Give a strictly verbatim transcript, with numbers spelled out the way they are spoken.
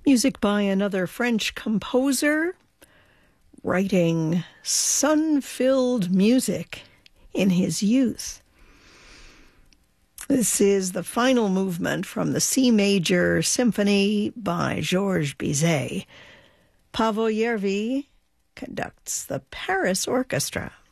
Music by another French composer, writing sun-filled music in his youth. This is the final movement from the C Major Symphony by Georges Bizet. Paavo Järvi conducts the Paris Orchestra.